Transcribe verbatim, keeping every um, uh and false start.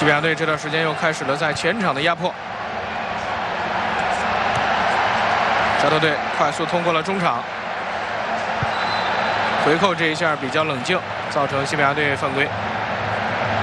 西班牙队这段时间又开始了在前场的压迫。沙特队快速通过了中场，回扣这一下比较冷静，造成西班牙队犯规。